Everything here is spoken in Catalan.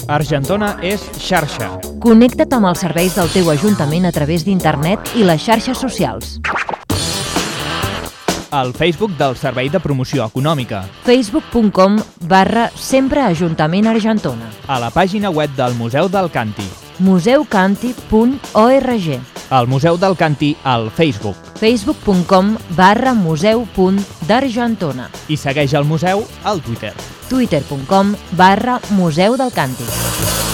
Argentona és xarxa. Connecta't amb els serveis del teu Ajuntament a través d'internet i les xarxes socials. Al Facebook del Servei de Promoció Econòmica. facebook.com/sempre Ajuntament Argentona. A la pàgina web del Museu del Canti. museucanti.org. El Museu del Canti al Facebook. facebook.com/museu.d'Argentona. I segueix el museu al Twitter. twitter.com/Museu del Canti.